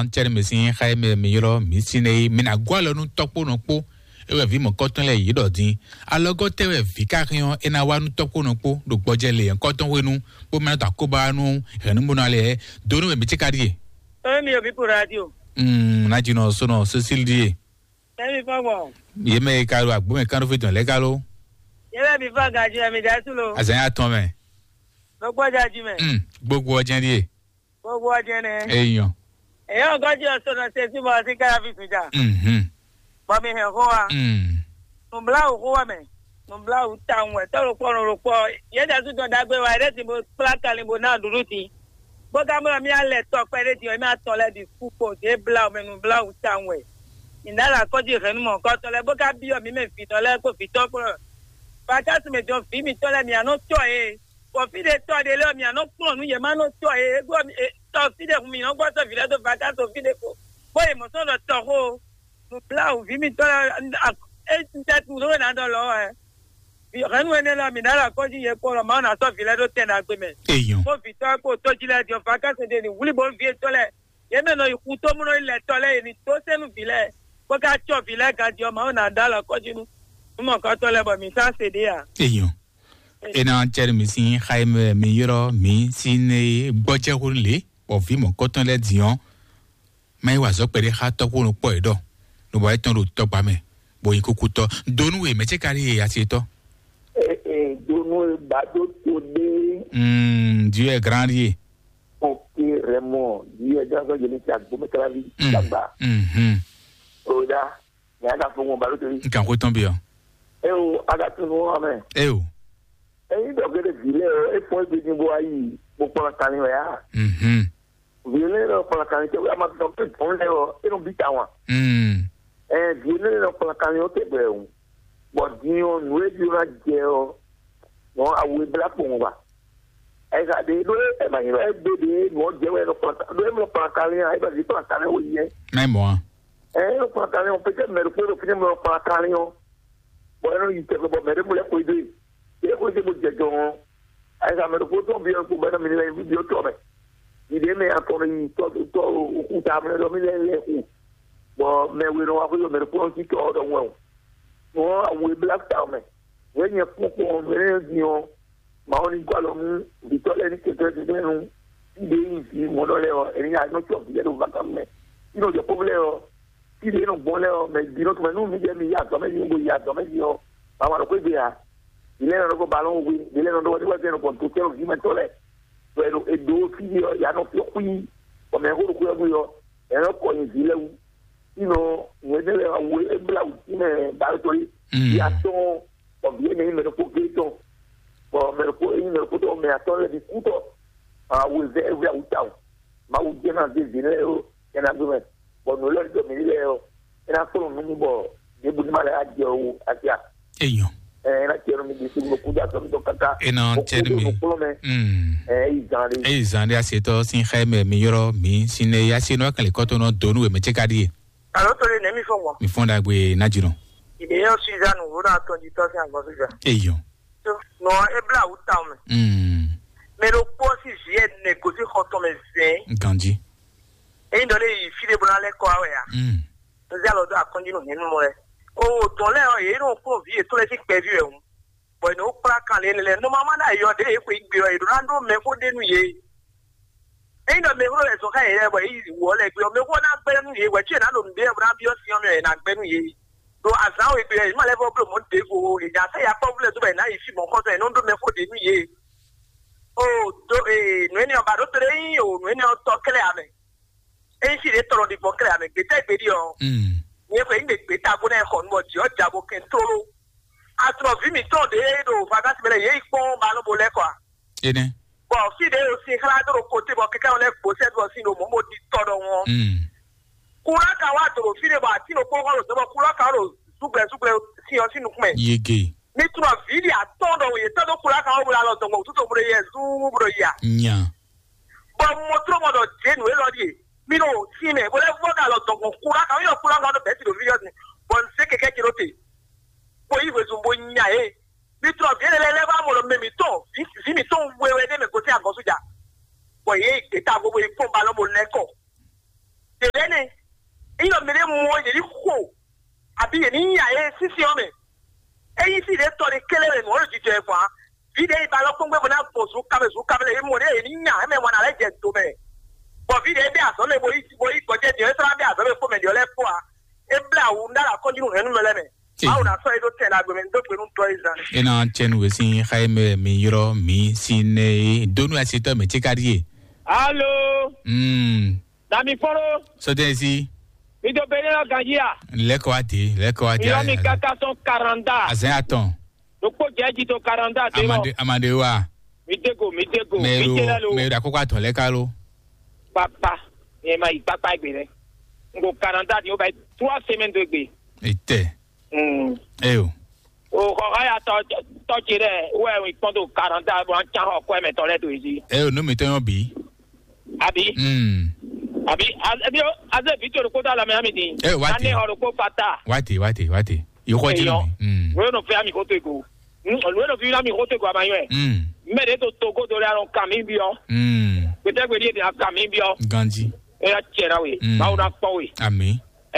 cherry missing high miro missing a minagwalo no topo no po e vi mo cotton le yi dodin alogo tewe vi karion e na wa no topo no po do gbojele en cotton wenu po me ta ko ba nu renu mo na le do no me chikadie mi obi po radio na jino so no Cecil die mi fa wo ye me karo agbo me kan fi ton le kalo ye bi fa gaji mi da tulo azan aton me no gboja ji me gbogbo ojen die gbogbo ojen ne eyan goji so no se ti mo si kara fi tuja ba mi he ho wa no bla ho wa me no bla u ta won to ro po ye da tu don da gbe wa re ti mo plaka ni mo na duruti bo ga mo mi ale to pe re ti o mi aton le di fupo de bla me no bla u ta won inala ko di re nu mo ko to le bo ga bi o mi me fi to le ko fi to po ba ta me do fi mi to le mi ano to ko fi de to de le mi ano po nu ye ma no to go mi to fi de mi no go to fi le do ba ta to fi de ko bo e mo so lo to ho no bla u fi mi to nta tu lo na do lo bi renu ene la mi nala ko di ye ko lo ma na to fi le do te na gbe me ko fi to ji le di o fa ka se de ni wuli bo fi to le ye me no iku to mu no ile to le ni to se nu fi le ko ka cho fi le ka di o ma na da la ko ji nu mo ka to le bo mi sa se de ya ena cherry missing high me yoro mi sine gboje hunle o fi mo cotton le dion mai wa so pere ha to ko no po edo no ba ton ro to pa me bo yin kuku to donu we me che kari ya ti to donu ba do to de Dieu est grand lié ok Raymond Dieu est dans le lit ak bo me kala vi tamba oda ya da fo mo ba lo to kan ko ton bi o o aga to no amen o ẹ̀yin dọ̀gẹ́dẹ̀ ìbílẹ̀ ẹ̀fọ́ ìgbẹ́ni bó ayé mo pọ̀lọ̀ kan ní ọ̀yá. ìbílẹ̀ náà pọ̀lọ̀ kan ní tẹ́wọ́ ẹ̀ máa dọ̀gẹ́ tó ń lẹ́wọ̀ inú bí táwọn. ìbílẹ̀ náà pọ̀lọ̀ kan ní ó tẹ̀ bẹ̀rẹ̀ o. bọ̀ dín o nù ébi wọn jẹ ọ wọn àwọ̀ ìbílẹ̀ pọ̀ wọn wa. ẹ̀ka de ló ẹ̀ máa yẹn ẹ̀ gbé de ní wọ́n jẹ́ wọ́n ẹ̀ pọ̀lọ̀ kan ní ẹ̀ bá ti pọ̀lọ̀ kan ní ó yẹ. ẹ̀ pọ̀lọ̀ kan ní wọn pété mẹ́rin pé òfin mẹ́rin pọ̀lọ̀ kan ní wọn. bọ̀ ẹ̀rọ yìí tẹ̀ bọ̀ mẹ́rin múlẹ̀ kó idó yìí. ye ko se mo jejo ai sa me ko to bi ko bana mi le video to me ide me ato ni to ku ta me do mi le ku bo me we no wa ko me ko ti to do won mo we black town me we nye ko me ni o ma oni ko lo mu bi to le ni ke to de nu ide yi fi mo do le o eni ya no to bi do va kam me ino je po le o ide no bo le o me bi no to me nu mi je mi ya to me ni bo ya to me yo ma wa ko bi ya ile no go balon wi ile no do wa teno kon tukelo gimentole pero e do figlio ya no più qui come ho ku yo e no ko ni ile u ino wedele wa we e bla u ne baltori ya to o viene in meno poquito o meno ko in meno to me atole di puto a u ze e u tau ma u gena de dinero e na do bo no le do mi le o e na solo no bo de bu ni male ajo atia eyo na quiero mi disimulo kuda to do kaka ena chermi izande asieto sin jaime mi yoro mi sine ya sino kan le koto no donu we me chekadi alo to le ne mi fo wo mi fonda gbe najiro ide yo Suzanne wo na to di to se an gosuja eyo no ebla u ta me pero po si je ne ko si khoto me se ganji e ndo le file bona le ko awe ya nzalo do akonji no nenu mo le o to le o ye no ko vi to le si pe vi e un bo no pra kan le no mama na yo de ko igbe o irando me ko de nu ye e ndo me ko le so ka ye bo yi wo le gbe o me ko na gbe nu ye we che na lo mbe bra bi o si o me na gbe nu ye do asa o igbe e ma le bo mo de ko e ja se ya problem to be na yi fi mo ko so e no ndo me ko de nu ye o do no ni o ba do tere yi o no ni o to kele ame e si le toro di bo kele ame gbe te gbe di o ni ko inde gbe ta bo na ko nbo ti o jabo ken toro atro vi mi to de do faga si bele ye ipon ba no bo le kwa ene bo fi de o si kala do ko te bo ke ka o le bo se do si no mo di todo won kura ka wa do fi de ba ti no ko ko lo so kura ka ro sugbe si o sinu kun me yege ni tro vi di atodo we to do kura ka o bu la lo to mo tu to bro ye zu bro ya nya bo mo tro mo do je nu e lo di mi no si me bo le fo ka lo to kura ka yo kura ka do be ti do video ni bon se ke ke ro te bo yi we zumbo nya e mi tro bi le ba mo lo me mi to si mi to wewe de me ko ti agosuja bo ye ke ta gbogbo ipon ba lo mo le ko de bene ino mere mo ye ri ko abi ni ya e sisi o me eyi si de to de kelere mo ji je kwa bi de ba lo pongbe bona po su ka be le mo de ni nya e me wana le je to me bo bi de be aso le bo yi ko je de so be aso be fo me de le fo a e bla wu ndala ko jinu henu mele me ba una so e do tela gbe me do pe nu to izan ina chen we sin Jaime mi yoro mi sine donu asito me chikari. Allô? Dami foro. So desi. Mido benela ganjia. Leko ati. Yo mi kaka son 40. Azen aton. Doko jeji to 40 te. Amade wa. Mitego. Meru akoko aton lekalo. Papa. E ma papa gbere. Ngo 40 ti o ba 3 semaines de gbe. Ite. Eyo. O ko ya to jire we we pondo 40 bo an chan ko e me to le do isi. Eyo no mi to yon bi. Abi aze video ko da la me amidi ani horo ko fata wati yo ko ji mi we no fe ami ko to ego we no fi ami ko to ego abayo me de to go do la ron kami bi o pe te gbe di kami bi o ganji e ya chera we ba una po we ami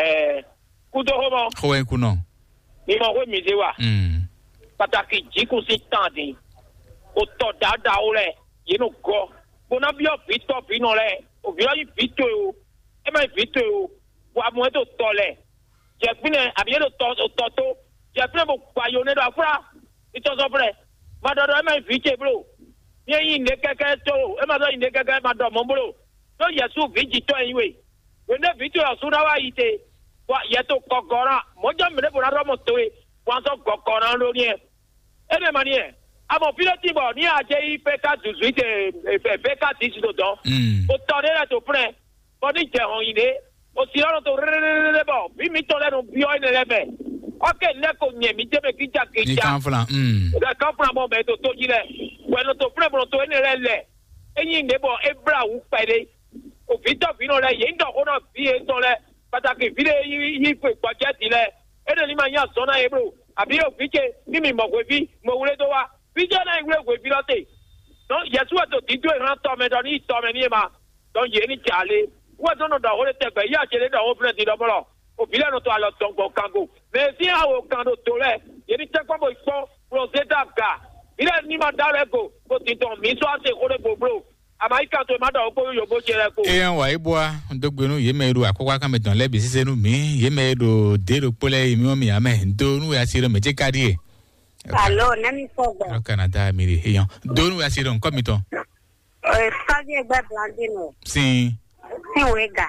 ku do ho mo ho en ku no ni mo ko mi se wa pataki ji ku si tan din o to dada o le ye no go bona bio pito pino le o bio yi pito o e ma pito o wa mo to tole je pine abi lo to je pine mo pa yo ne do afra ito so pre ma do e ma vije bro ye yi ne keke to e ma do yi ne keke ma do mo bro so yesu viji to yin we ne vije o su na wa ite wa ye to kokora mo je me bo na ro mo to e wa so kokora lori e me ma ni e amo piloti bo ni aje ipeka zuzuite efeka ti do don o tore la to pre bo ni je hon ide o ti ro to re bo bi mi to le no bi o ne lebe o ke le ko nye mi je me kija ni kan flan da kan flan bo be to ji le we no to pre bo to ne le eyin ne bo ebra wu pere o fi to fi no le ye ndo ko no bi e to le pataki fi le yi pe budget le e de ni ma yan so na e bro abi o fi ke ni mi mo we bi mo wure to wa Vijay na igwe gwe pilote. Non yesu ato tido ran to me do ni ma. Don ye ni chale. Wa do no do hole te gbe ya chele do ho fre ti do bolo. O bile no to alo tongo kango. Me si awo kando to le. Ye ni te kwa bo ipo proseta ka. Ile ni ma dare go. Ko ti ton mi so ase ko le go bro. Amaika to ma do ko yo go chere ko. E an wa iboa ndogbenu ye me ru akokwa kan me don le bi sisenu mi. Ye me do de ro pole mi o mi ame. Ndo nu ya sire me je kadie. Allo, nami fogo. Au Canada, miri, ayant. Donu ya siron, comme mito. Kaje gbe blandino. Si wega.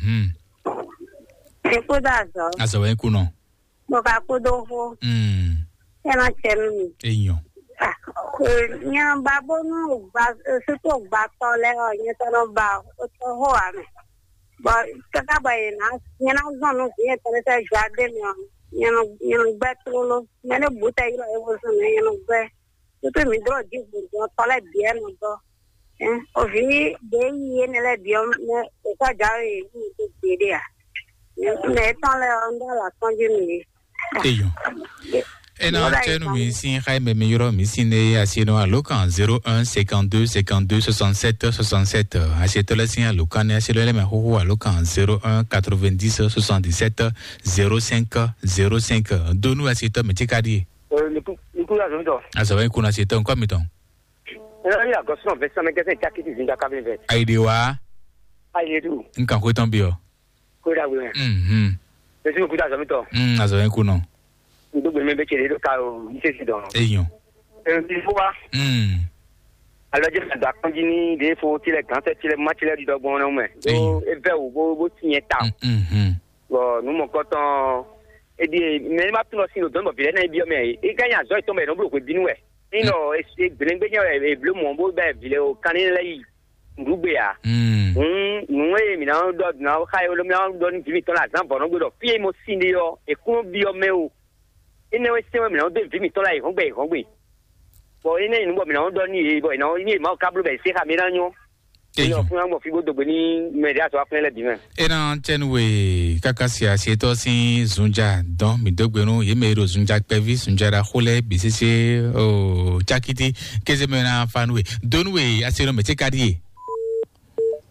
Se kuda zo. Aso wen kuno. Mo ka kudo ho. Ena chemi. Ayant. Nya babo no ba se to ba to le o nya to no ba o to ho ame. Ba kaka ba nya na zo no ye to se jade mi you better many buta ilo e was no be to mi do di do tole bien do o vi de ye ne le biom ne e ka jare ni de dia ne tan le onda la konji ni eyo ena chenu mi sin Jaime mi yoro mi sine asino alokan 01 52 52 67 67 asito le sin alokan asilo le me ho alokan 01 90 77 05 05 donu asito me tikadi niku ya zondo asawe kuna asito kwa miton ya goсно vesa me gese jakiti zinga kabebe aidewa aidedu nkan ko tan bi o ko da we esu ku da zondo asawe kuno ndogbe me be chere do ka o ise si don eyan di fuwa aloje da kanji ni de fo ti le kan se ti le ma ti le di dogbon na me o e ve o bo ti yen ta bo nu mo ko tan e di me ma tun lo si lo don bo bi na bi o me e kan ya zo to me no bro ko binu e ino e gbengbe yan e blue mo bo be bi le o kan ni le yi ndugbe ya nu e mi na do na ka e lo mi na do ni bi to la zan bo no gbo do fi mo si ni yo e kun bi o me o ine we se mi na do vi mi to la e hongbe bo ine inu bo mi na do ni bo ina ni ma ka blu be se ka mi na nyo ino fun mo fi godo gbe ni media to afun le bi me ena chenwe kakasia sieto sin zunja don mi dogbenu ye me ro zunja pevi zunja ra khole bisese o chakiti keze me na fanwe donwe asero me chekadi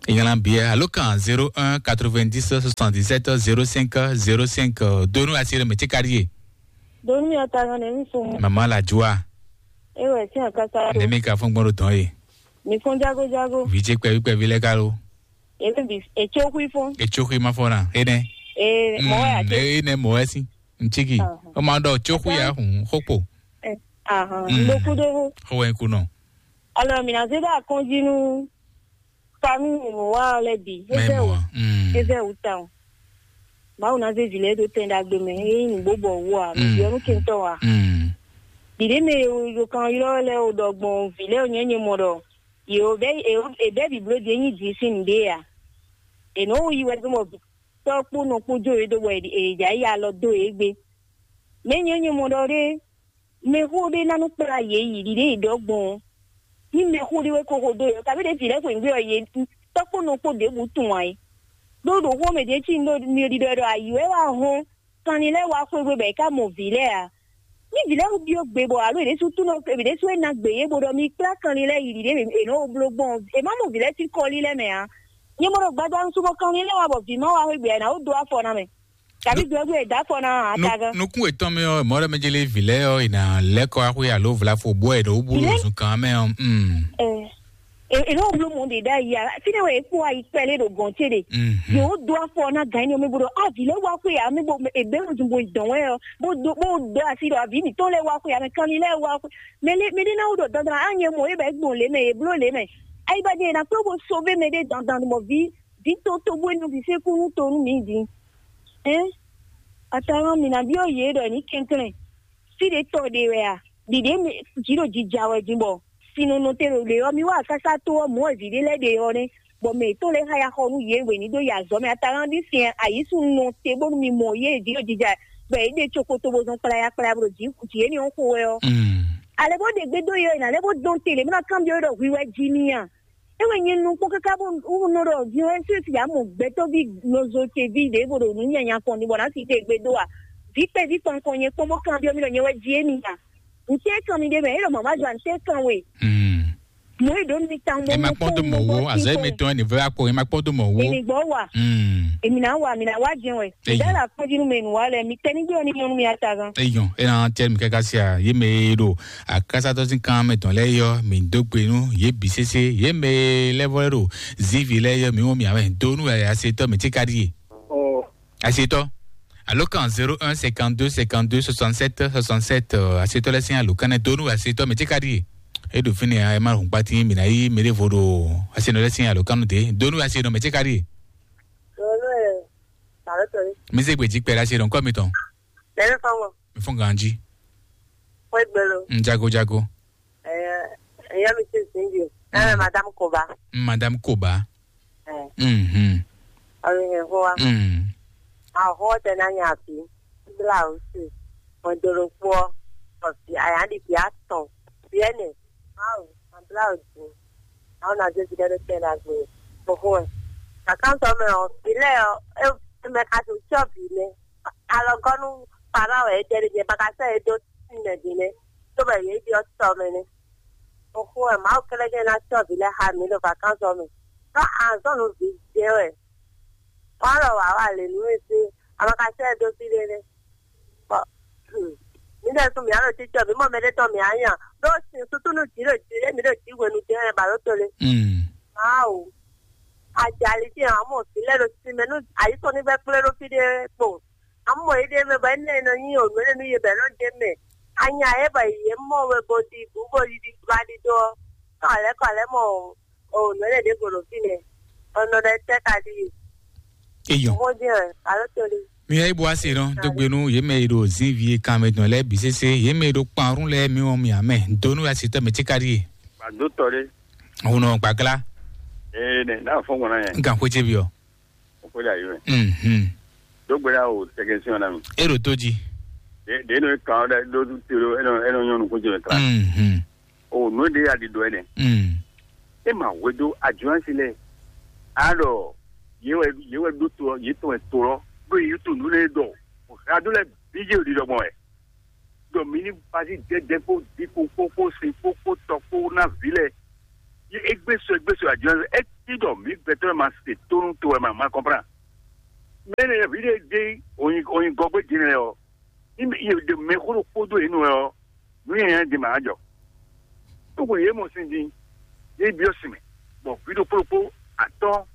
Il y a un billet à l'occasion 01 90 77 05 05. Donne-nous à Sire Métier Carrier. Donne-nous à ta grande Maman la joie. Eh ouais, tiens, Kassa. Les mecs à fond bon le temps. Mais font jago. Vijay kwa vile kalo. Et Chokui font. Et Chokui ma fona. Ene. Moi, ene moesi. Nchiki. Omando Chokui ya hopo. Beaucoup de Hoe kuno. Alors, minazé da continue. Famille moi les bi. Eze utan. Ma on a vu les deux tenda de me bobo wa. Yo no kento wa. Dide me yo kan yo le odogbon vile onyenye modo. Yo be e baby blood yin di sin dia. E no yi we mo to po no po jo e do we e ja ya lo do egbe. Me nyenye modo re me ho de na no pra ye yi dide dogbon. Ni me ho de we ko do yo ka be de vile ko ngbe ye to po no po de butun ai. Do ho me de chi no mi di do ayi we wa ho kan ni le wa ko egbe be ka mo vile a. Ni vile o bio gbebo alo ede su tuno ede su na gbeye bodo mi kla kan ile yiri de e no blogbon e ma mo vile ti ko lile me a ni mo ro gbada nsu mo kan ile wa bo bi mo wa we gbe na o do afo na me tabi do gbe da fo na ataga no ku eton me o mo re mejele vile o ina leko ahu ya lo vla fo bo e do bu su kan me e no blo mo de da ya fine we ku ai pele do gonchede yo do afo na gan ni o me bodo a vile wa ku ya me bo e be o jumbo idon we bo do asi do abi ni to le wa ku ya me kan ile wa ku me de na o do dan anye mo e be gbon le me e blo le me ai ba de na to bo sauver me de dans mo vie di to bo no bi se ku nu to nu mi di atara mi na bi o ye do ni kenkren si de to de we a di de me jiro jijawe jimbo sino no te le o mi wa kasa to mo vide le de o ne bo me to le ha ya ho nu ye we ni do ya zo me atara di si ayisu no te bo mi mo ye di o jija be de chokoto bo zon kala ya bro ji ni on ko we o ale bo de gbe do yo na le bo don te le mi na cambio do wi we ji ni ya e we yin nu ko ka bo u no ro ji o si ya mo gbe to bi no zo te bi de bo do nu nya nya kon ni bo na si te gbe do a vi ton kon ye ko mo cambio mi lo nye we ji ni ya nte kan mi de be lo mama jo nte kan we mo do ni tan mo e ma pon do mo wo aze me ton ni vera ko e ma pon do mo wo ni gbo wa mi na wa jin we da la ko jinu me nu wa le mi teni jo ni mo mi ata gan eyon e na tel mi kaka sia ye me do akasa to tin kan me ton le yo mi do pe nu ye bisese ye me level ro zivi le yo mi o mi ave do nu ya se to mi ti kadi aseto alokan 01 52 52 67 67 aseto le sin alokan e do nu aseto mi ti kadi e do fini e ma hun pati mi na yi mere vodo aseno le sin alokan de do nu aseno mi ti kadi mi se gbe ji pe la se don ko mi ton le fa mi fun ganji o gbelo jago ya mi se singi madame Koba ari ho wa a ho te na nya pi blouse o doro po o si aya di piatto viene blouse na je di de te na gbe ho akanto me o ile o me ka tu shop ile alogonu para we de je baka se do ne dine to be ye di o to me ne o ho ma o kele je na shop ile ha mi lo akanto me no anzo no bi je we oro wa le nu ese amaka se do si le ne ni de so mi aro ti shop mo me de to mi ayan do si tutunu jiro jire mi do ti we nu je ba lo to le ajali ti amo sile lo si menu ayi to ni be pele lo fi de po amo ide me ba ne no yin o mere ni ye be lo de me anya e ba ye mo we bo di bu bo di ba di do kale mo o mere de go lo fi ne ono de te ka di eyon mo je alo to le mi ai bo ase ron to gbenu ye me ro zivie kan me don le bisese ye me ro parun le mi o mi ame donu asito me ti kari ba do tore uno gbagla ne na fo wona yen nkan ko jebi o ko ja yi do gbera o section na mi ero toji de no ka da do tiro eno nyonu ko je tra o no de adi do ene e ma wedo ajuansi le aro yewe do to yito e toro bo yutu nu le do o adu le bije odi do mo e do mini pasi de po di po si po to po na vile ye egbeso ajuansi ido mi beto ma se tonu to ma comprend mene vide de oyin gogbe jine o ni de me ko podo inu o mi yan di ma ajo to ko ye mo sinji ye bi osime bo video propo ato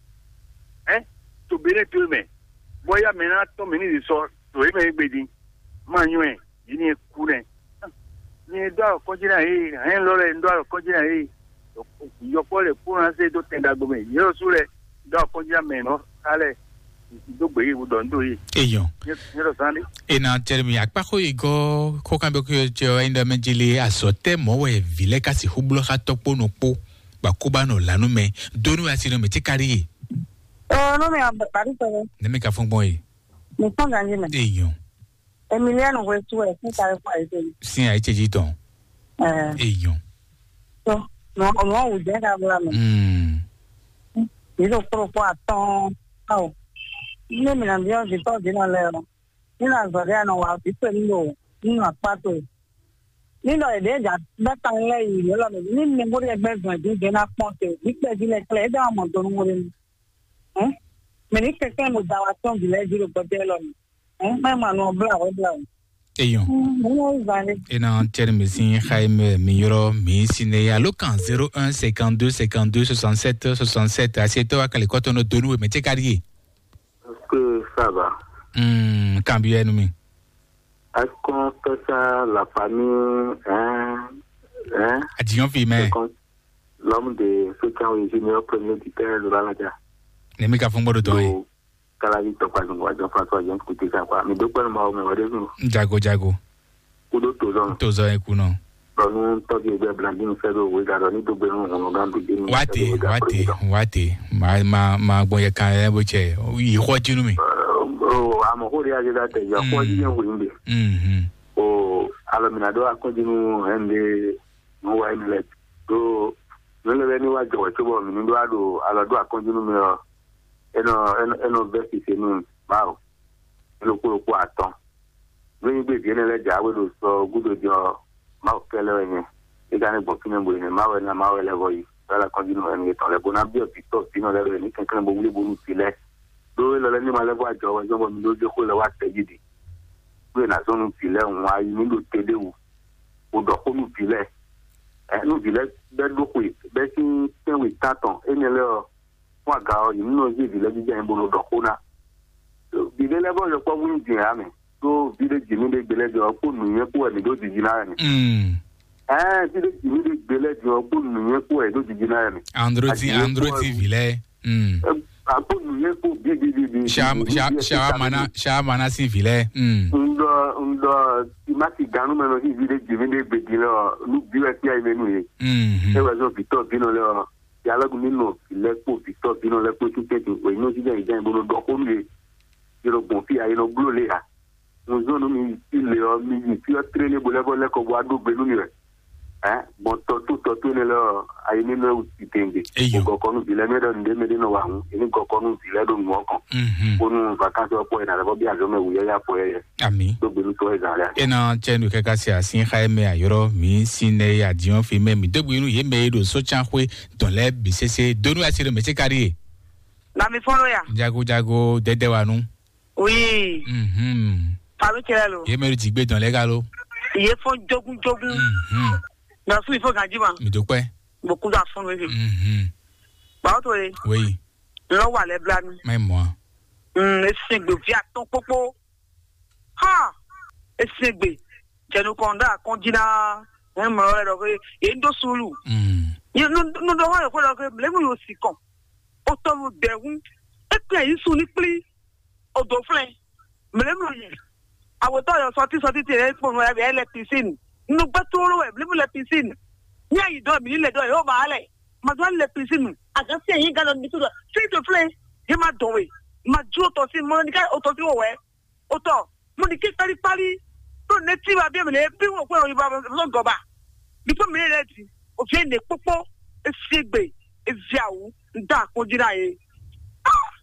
to bere to me boya me na to me ni so to e me gbedi ma yun ni ku ne ni do ko jina yi en lo le ndo ko jina yi yo ko le ku ran se do tenda gbo me yo su le do ko jina me no ale do gbe yi do ndo yi eyan ni ro sande ena jeremy akpako igo ko kan be ko je inda mejile asote mo we vile kasi hublo ha topo no po ba ko ba no lanu me donu asiro me ti kari no me abari to ne me ka fun bon yi me fun ganje me eyan Emiliano we tu e ti kare fa ise sin ai cheji ton eyan so no o je ka bla me ni do pro aton au ni me na bio di to di na le ni na zoria no wa ti pe ni na pato ni no ede ja beta nle yi lo me ni me mo re egbe gan di na ponte ni pe di le kle da mo do mo re me ni ke mo da wa ton di le di ro bote lo ma no bla o bla eyan ena jeremy sin Jaime Miyoro mi sine alo kan 01 52 52 67 67 asieto akale koto no donu me ti kari que ça va. Cambio nous. Est-ce qu'on fait ça, la famille, Adion fille, l'homme de ceux qui ont ingénieur premier du père de la Nadia. Les mecs à fond de toi. Calali topa ngwa François Jean kuti ça quoi. Mais deux fois ma o me wade nous. Jago. Kudo tozon. Tozon ekuno. Nous to bi be blanding fait do we garo ni do be no ngam bi ni. Wati. Ma boya kan bo che. Yi hoji nu mi. Amo hori aje da te ya hoji ni wimbe. Alomina do akoji nu hende no wa inlet. Do no le ni wa jo to bo mi ndo ado alodo akoji nu mi eno vesti se nu bawo. Lo ko aton. Ni be bi le ja we do so gudo jo ma kele yen e ga ne bo kini bo ni ma we le boy la continue en to le bona bio pito pino le ni kan bo wuli bo nu sile do le ni ma le bo ajo bo mi do ko le wa tejidi we na so nu sile won ayi ni do tede wu o do ko nu sile nu sile be do ko be ti ten we taton e ni le wa ga o ni no ji le ji en bo do ko na bi le bo yo ko wu ji ame so vile jimi de gbele jo ko nuye ko e do jina ni vile jimi de gbele jo ko nuye ko e do jina ni Android vile ko nuye ko bi Shamana si vile ndo imati ganu meno si vile jimi de gbele lu biwe ti ai menu ye e wa zo Victor bino le dialogue nino le ko Victor bino le ko tu te o ino si je bo do ko mi yo bon fi ai no blo le ha nous on nous il o mi fi o traîner bo le ko bo ado gbelu ni re bon to ne lo ai ni no utitenge ko ko nu bile me do nde me no wa hu ni ko ko nu bile do mo kan onu vacances o po ina le bo bi ajo me wu ya po ye ami do gbelu to ezale ena chenu ke ka si asin Jaime Ayoro mi sine ya dion fi me mi do gbelu ye me do so chan hwe don le bisese donu asire me se kari na mi follow ya jago dede wa nu oui Paru kelelo. Ye meru ti gbe dan lega lo. Iye fo jogun. Na su ifo ganjiwa. Mi dupe. Mo kun da fun we. Ba o to re. Oui. Lo wa le bla mi. Mai mo. Esegbe fi aton popo. Ha! Esegbe. Jenu konda konjina. Mo re do pe e ndo sulu. Ye no do wa ko do ke le mu yo si kon. O to lu deun. E pe yi su ni pli. O do flen. Me mu ye. Awoto yo sorti tere fun we be le piscine nu gbetoro we blibu le piscine ni ayi do mi le do yo ba ale ma do le piscine aga se yin ga lo ni to see to play he ma do we ma ju to si mo ni ka o to si wo we o to mo ni ki pari to ne ti ba bi mi le bi wo pe o ba so go ba bi po mi le ti o fi ne popo e segbe e viawu nda ko jira ye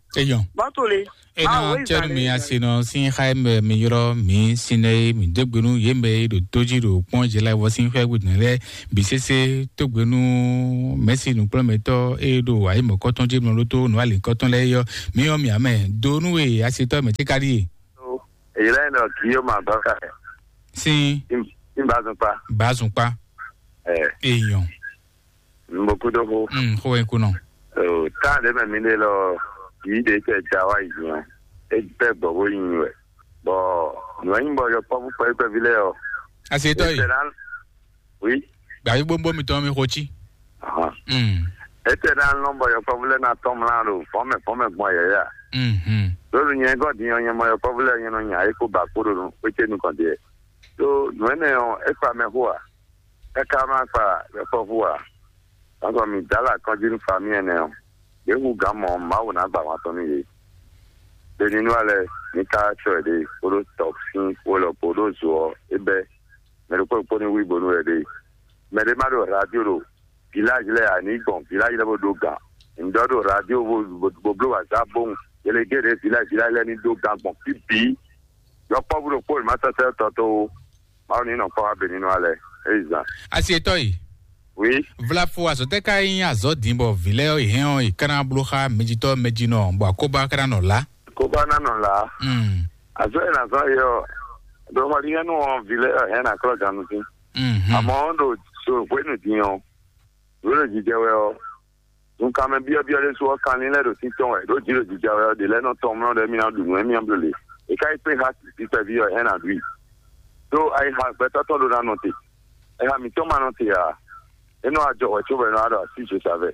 Eyon. Batole. Ena cher mi asino sin Jaime mi yoro mi sine mi dogbenu yembe do tojiru ponje la wo sin fe gudnle bisese togbenu merci nu prometo e do ai mo koton je no to no ale koton le yo mi o mi ame do nu e asito me tikari. Ila no kiyo ma baka. Si. Bazunpa. Eyon. Beaucoup de ho. Ho enkuno. Ta de me mine lo yi de te chawa yi yan. E pe bobo yin we. Bo no yin bo yo po pe vile o. Asito yi. Oui. Ba yi bombo mi to mi hochi. Aha. Ete dan no bo yo po vile na tom la ro. Po me gbo ya. Lórí yẹn gọ́ọ̀dì yẹn mọ ẹ̀kọ́ fúlẹ̀ yẹn náà yàn áyíkó bá kúrò nù pété nìkan díẹ̀. tó nùwẹ́nẹ̀ yẹn ẹ̀fà mẹ́hùwà ẹ̀ka máa fà ẹ̀fọ́ fúwà lọ́sọ̀ mi dálà kánjú ní fàmí ẹ̀ náà yẹ́wù gàmọ̀ máwù náà gbà wọn tó níye. lẹ́ni inú alẹ́ ní ká ṣọ ẹ̀dẹ́ kóró tọ̀sí wọlọ̀ kóró zọ̀ ẹbẹ̀ mẹ́rẹ́kọ́ ìpọ́ni wíìbò nù ẹ̀dẹ́ mẹ́rẹ́ má dọ̀ rádíò rò village lẹ́ ànígbọ̀n village lẹ́ bó do gà ǹdọ́dọ̀ rádíò bó wàzá bóun yẹlẹgẹrẹ village lẹ́ni do gàgbọ̀n bíbí yọ pọ́bùrò pọ́ọ̀lù má tẹ́tẹ́ tọ́tọ́ báwo ni iná pọ́wá bẹ̀ nínú alẹ́ ẹ̀yìnzá. Asietɔ yi. Oui. Vlafo azɔtɛka yi azɔ dimbo vilɛ ihɛn ikana boloha medzitɔ medzinɔ bɔn akoba kana nɔ la. Koba nanɔ la. Azɔ yɛ nazɔ yɛ dɔgɔmɔdi yɛ nɔ vilɛ ihɛn na kɔlɔ ganu ti. Àmọ́ do so wɛnu diyan wɛnu jijɛ wɛ nǹkan bíọ́bíọ́ lé sọ kan nílẹ̀ ló ti tán ẹ̀ ló jí ló jíjà wẹ́ ọdẹ lẹ́nu tán mọ́ ọdẹ mìíràn dùn ún ẹ̀mìíràn lòlẹ̀ ìka ìpè ha ti tẹ̀ bí ẹ̀ nà dùn yìí tó àyè ha gbẹ́tọ́tọ́ ló dáná tè ẹ̀ ha mi tó máa nà tè à inú àjọ ọ̀tí ó bẹ̀rẹ̀ náà àdó àti ìṣe sàbẹ̀.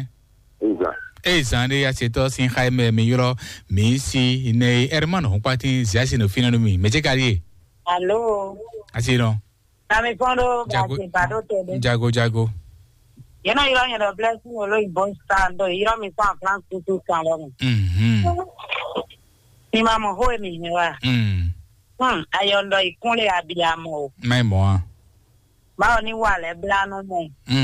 Ezan de Asietɔ sin Jaime mi yɔrɔ mi si ne ɛrɛma nɔ kpati ziasi no fina no mi mɛtɛ kari. Alo. Asietɔ. Nami kondo basi bado tele. Jago. Yena iro nyero blessing olo ibon stand iro mi kwa plan kutu kalo. Ni mama hoe mi nyewa. Ayondo ikunle abiyamo. Mai mo. Ba ni wale blano mo.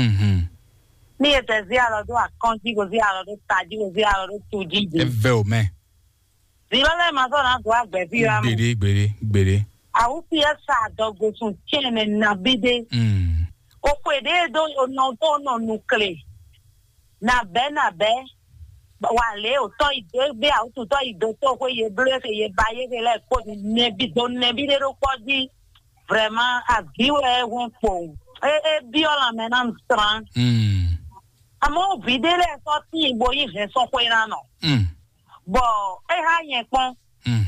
Ni ete zialo do akonti go zialo do taji go zialo do tuji. Eve o me. Zilole maso na do agbe bi amo. Gbere. Awu fi esa dogo sun chene na bide. Okwede do no nukle na be wale o to igbe a to ido to ko ye bleke ye baye ke le ko nebi de ro ko di vraiment agiwe won po biola menan stran amo bidele so ti igbo yi fe so ko ina no bo ha yen pon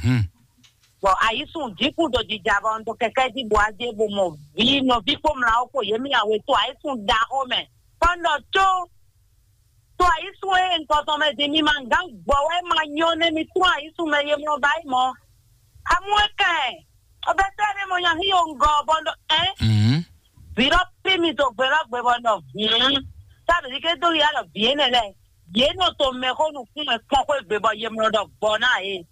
bo aisun jiku do jijaba ndo keke di bo aje bo mo bi no bi ko mra ko yemi awe to aisun da o me kondo to aisun e nko to me di mi manga gbo we ma nyone mi to aisun me yemo bai mo amweke obetene mo yan hi ongo bondo viro pimi to gbera gbe bondo sabe di ke do ya lo biene le yeno to me ko nu kun e ko gbe bo yemo do bona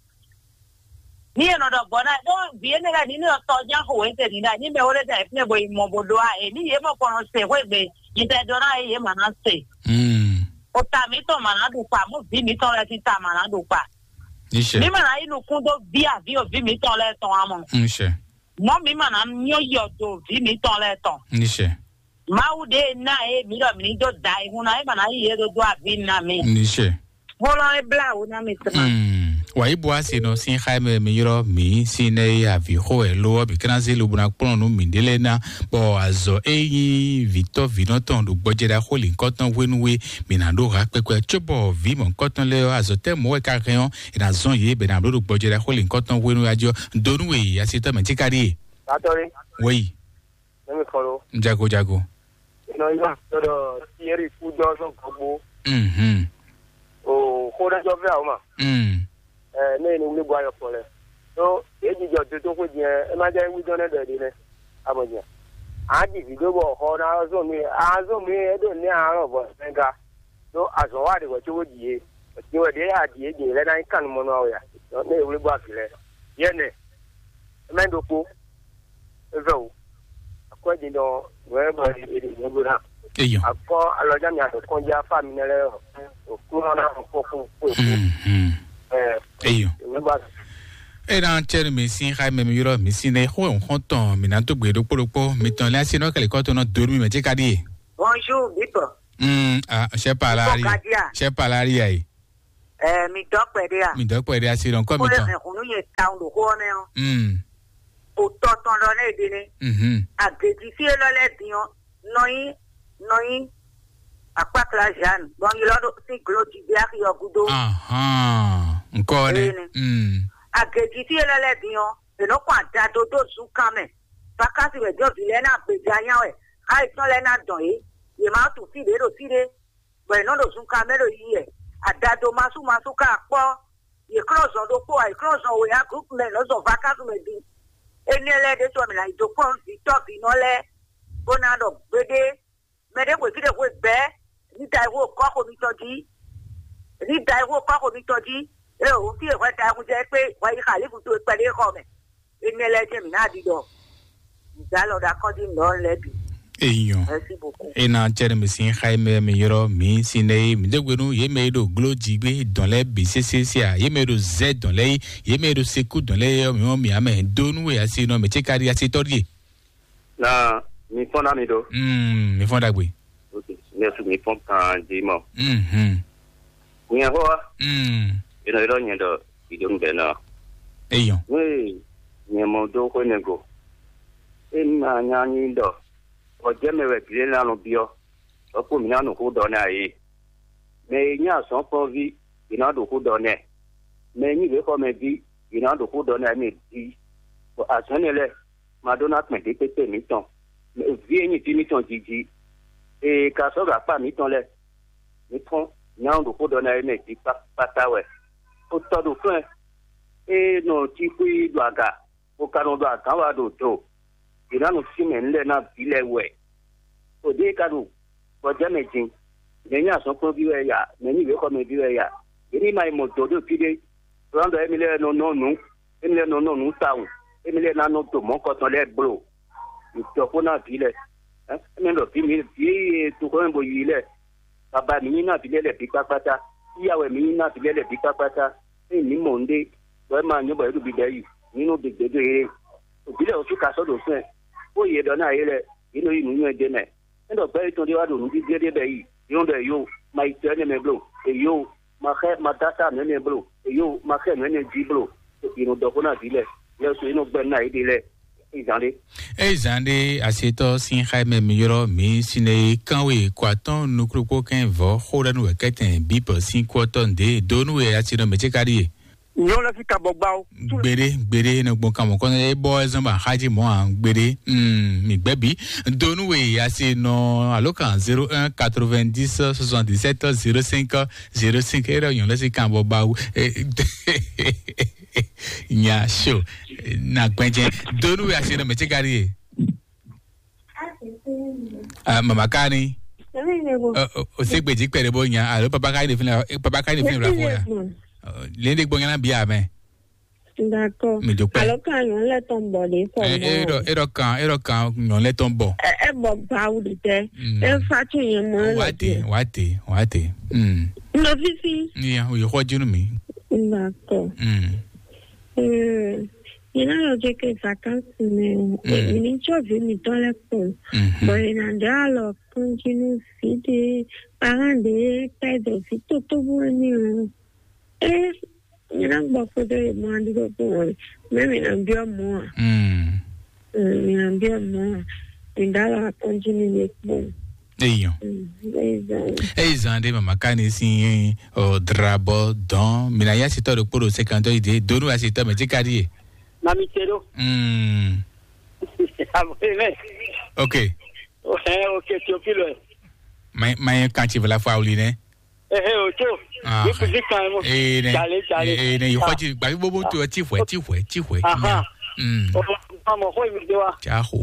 ni no do bona do viene la ni no to ja ho ente ni na ni me ore da ipne bo mo bodo a ni ye mo kono se ho gbe ni te do na ye mana se o ta mi to mana do pa mo bi mi to le ti ta mana do pa mi mana inu kun do bi a bi o bi mi to le ton amo mo mi mana nyo yo do bi mi to le ton ma u de na e mi do mi do dai hu na e mana ye do a bi na mi Hola e bla una mi wa ibo asino sin Jaime mi yoro mi sine ya vi ho elo bi kana ze lu buna pon no mi dele na bo azo eyin Victor Vinoton do gbojeda holi nkotan wenuwe mi na do ra pepe chobo vi mo nkotan le azo te mo e ka reon e na zon ye be na do gbojeda holi nkotan wenu ajo donuwe asito me tikari Atori oui nemi kolo jago no iba todo tieri fudo so gobo o kódà jọ fẹ́ àwọn mà ní ìní wúlé bu ayọ̀ pọ̀ lẹ̀ tó èjì jọ tó kó jẹ ẹ má jẹ́ wíjọ́ náà dẹ̀ di rẹ̀ abọ̀jà àájì fìdóbọ̀ ọ̀họ́ náà azọ́ mi ẹ̀dọ̀ ní àárọ̀ bọ̀ ẹ̀ka tó àsọ̀wọ́ àdìgbò tí ó dìé òtíwẹ̀ dé àdìé jìn lẹ́nà ìkànnì mọ́nú àwòyà ní ìwúlé bu àkìlẹ̀ yẹ́nẹ̀ ẹ̀mẹ́ndòkó ẹ̀fẹ̀ o àkọ́jì lọ wẹ́ẹ́ bọ̀ èdè ìgbógbó náà àkọ́ alọ́jà mi àtọ̀kọ́jà fáàmì nílẹ̀ òkú náà kó eyo era cher mi sin Jaime mi yoro mi sin e ho on ton mi na to gbe do poropo mi ton le asino kele ko to no dormi me je kadi. Bonjour, Bipo. Je parle ai. Mi dọ́pẹ̀dé à. Mi dọ́pẹ̀dé à sí lọ nǹkan mi tán. Ó lè kùnú yẹn ta olùkọ́ ní ọ. Ó tọ̀tàn lọ léde ní. Àgèjì sí lọ́lẹ̀ dìyàn nọyín àpákìlá Jeanne. Bọ́n yìí lọ́dún sí gòlójì bí àkìyọ̀ gudo. Nǹkan ni. Àgèjì sí lọ́lẹ̀ dìyàn ènìyàn kan àdàdo tó sùn kàn mẹ́. Bákàtì rẹ̀ jọ̀bì lẹ́nà àpèjì ayáwó ẹ̀. Àìsàn lẹ́nà dàn yìí. Yèmá tù síde lò síde. Bẹ̀rẹ̀ náà lò sùn kàn mẹ́rò yìí ẹ̀. Àdàdo masu ká pọ̀ ìkúrọ̀sọ̀ ló pọ̀ ìkúrọ̀sọ̀ òyà gúúpùlẹ̀ lọ́sọ̀ fákàtúmẹ̀dì ẹni ẹlẹ́dẹ̀ tó àmìlà ìdókòó ti tọ́ọ̀kì nọ́lẹ̀ bónádọ̀ gbédé mẹ́dẹ́gbẹ̀ fídẹ̀gbẹ̀ gbẹ́ níta ìwé kọ́kọ́ mi tọ́jú ẹ òun fi èèwọ̀ ta ẹkún jẹ́ pé wáyé kàlífù tó pẹ̀lẹ́ kọ́ mẹ́ ẹni ẹlẹ́dẹ̀ mi náà dídọ̀ ìdálọ́dà kọ́dí lọ́ọ́lẹ́bì. Eyon ena Jeremy sin Jaime mi yoro mi sine mi degwenu ye me do glojigbe dans les BCCC ye me do Z dans les ye me do seku dans les mi ame donu e asi no me chekari asi torie na mi fonda mi do mi fonda gbe okay merci mi fond kan dimo ni ho ino nyendo idon bena eyon we ni mo do ko nego ina nyani do ọjọ́ mẹ́wẹ̀ẹ́ kìlẹ̀ lánàá bí ọ ọ̀pọ̀ mi náà kó dọ̀nà ayé mẹ́yìn àsán pọ̀ bí iná dòkó dọ̀nà mẹ́yìn ìwé kọ́ mẹ́ bí iná dòkó dọ̀nà mi bí àsán nílẹ̀ madonna pẹ̀lú pépé mi tán bí ẹ̀yìn tí mi tán jíjí ká sọ̀rọ̀ apá mi tán lẹ̀ mi tán iná dòkó dọ̀nà mi bí pátáwẹ̀ ó tọ́dún fún ẹ̀ nà tí kú ìlú àgà ó kanu lọ àgàwà dòdò ìlànà símẹ̀ ńlẹ̀ náà bílẹ̀ wẹ̀ òde kanu bọ̀jẹ́ mẹ́jìn lẹ́yìn àsọ̀kọ́ bí wẹ̀ yà lẹ́yìn ìwé kọ́ mi bí wẹ̀ yà èmi máa mọ̀ dòdò kíde rọ́ndọ̀ emilẹ̀ nọ̀nù táwọn emilẹ̀ nánú tó mọ́kọ̀tàn lẹ́ gbòòrò ìjọkọ́ náà bílẹ̀ ẹ̀mí lọ bí mi bí tukọ̀ ń bọ̀ yìí lẹ̀ bàbá mi yín náà bílẹ̀ lẹ̀ bí pápátá ìyàwó mi yín náà bílẹ̀ lẹ̀ bí pápátá ẹ̀mí mọ̀ ń dé lọ́ọ́ máa yọ̀bọ̀ ẹ̀rù bíbẹ̀ yìí nínú gbègbè eré òbílẹ̀ oṣù kásọ̀dọ̀ fún ẹ̀ ó yẹ dọ́nà ayé rẹ̀ inú yìí nìyẹn ẹ̀jẹ̀ mẹ́ ẹ̀ńdọ̀ bẹ́ẹ̀ tó déwájú òun bí dédé bẹ́ẹ̀ yìí yóò bẹ̀ yóò máa ìtẹ́ ẹ̀ nẹ́mẹ̀ blo èyí ó máa dáta nẹ́mẹ̀ blo èyí ó máa kẹ́ nẹ́mẹ̀ jí blo ìrùn dọ̀kọ́ náà sílẹ̀ lẹ́sọ̀ inú gbẹ́ náà ìdí lẹ̀ ìzàndé. Ìzàndé àṣetọ́ sí Jaime mi yọrọ mi sínú kánwé kwatán nukuruko kẹ́ńvọ́ kódánù ẹ̀kẹ́tẹ̀ bíbọ̀ sí kwọ́tọ̀ǹdé dónú ẹ̀ àti ìrọ̀mẹ̀tẹ́kárí nyɔnu le fi ka bɔ gbawo. gbede ne gbɔn kama kɔnɔ e bɔ ɛzɔn ba xadzi mɔ an gbede mi gbɛbi donuwe ase nɔ alo kan 01 90 77 05 05 e yɔ lɛ si kan bɔ bawu nya so na gbɛnjɛ donuwe ase nɔ mɛtɛ kari ye mama kani o se gbedzi kpɛ de bɔ nya alo papa kari de fi la fɔ ya. Lende gbɔnyana bi amɛ. D'accord. Alors quand on l'a tombé, ero kan on l'a tombé. E bo bawu de te. E fatu yen mo. Wate. No fifi. Yeah, o yo jinu mi. D'accord. Il a dit que vacances mais il n'y a vu mi dans la cour. Bon, il a alors continue fide parents de père fi tout bon. Mina gbọ́ de máa dúró fún wọn mẹ́rin náà bí ọmọ à mina bí ọmọ à ìdára kọ́ńtínú lè pọ̀. Zande mama kani si drabo don mina ya si toro poro second ide donu asi to meji kari na mi tero okay Teofilo mai kanchi vela fa uli ne ojo ni kan mo chale ne yo kwaji ba bobo to ti fwe aha mo ho mi de wa ja ho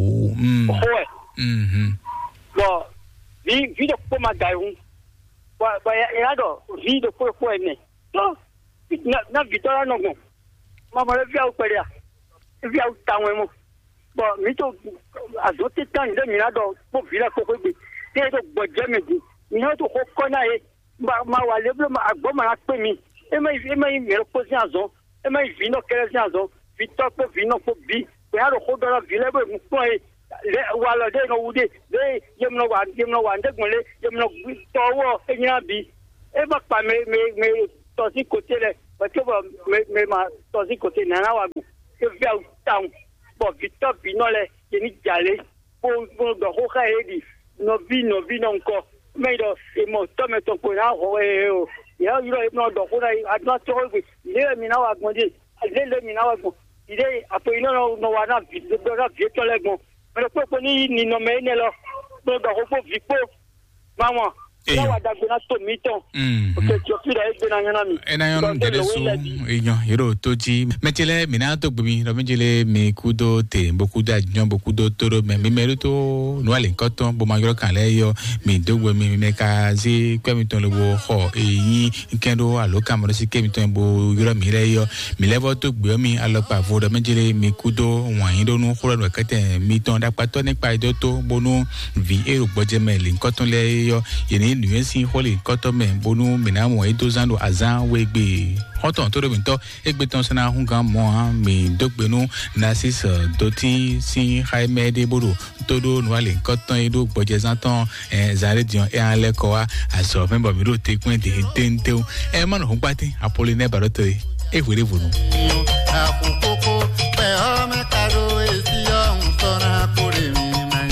bo vi de ko ma dai hun ba ya do vi de ko ne no na vitora no go mama le vi au peria vi au tanwe mo bo mi to azote tan de mi na do bo vi la ko gbe te do gboje meji mi na to ko na e ma wà lébúlò ma àgbọ́ ma pè mí ema mero posi azon ema vino kele azon vito po vino po bi we ha ro do la vile bo ko le wala de no ude le yemno wa ndegbonle yemno towo enya bi e ba pa me to si côté le parce que me ma to si côté nana wa ke via town bo vito vino le ni jale po do ho ka edi no vino nko me do e mo to me to ko na ho ya yiro no do ko na adna to ko le mi na wa gbonde le mi na wa gbon ide apo ino no wa na vito do na vito le gbon me ko ni no me ne lo do ko vipo mama wa dagbe na to mi ton okay jo fi da egbe na yana mi ena yon deresu eyan yero toji metele mina to gbe mi ro mejele mi kudo te boku da jan boku do toro me meru to no ale nkan bo ma yoro kan le yo mi dogbe mi me ka si kwemi ton lowo ho eyin nkendo aloka mo si kemi ton bo yoro mi le yo mi levo to gbe mi alopa vo ro mejele mi kudo won yin do nu kuro no kete mi ton da pato nipa ido to bonu vi ero gboje me le nkan ton le yo yeni nuensi holi koto me bonu minamo edozando azan wegbe hoton to mi to egbe ton sana hunga mo mi dogbenu nasis doti si Jaime de bodo todo nwale koton edo gboje zanton zare dion e ale ko wa aso member mi ro te kun de tente e ma no hunpati Apollinaire Baroto e were vunu akukoko pe o me karo esi o nsona kore mi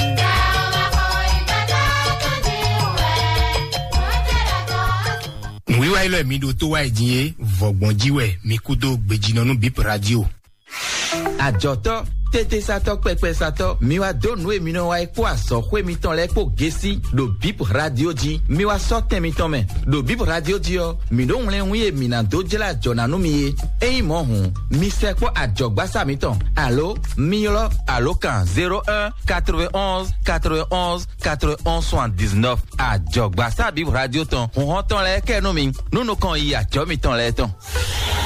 wiwa ilo mi do to wa ejinye vogbon jiwe mi kudo gbejinonu bip radio àjọtọ tètè satọ pẹpẹ satọ miwa donu emi no wa epo aso kwe mi ton le po gesi do bip radio ji miwa so temi ton me do bip radio ji o mi do nle wi emi na do jela jona nu mi e eyin mo hun mi se po àjọgbasa mi ton allo mi lo allo kan 01 91 91 91 79 àjọgbasa bip radio ton hun ton le kenu mi nunu kan yi àjọ mi ton le ton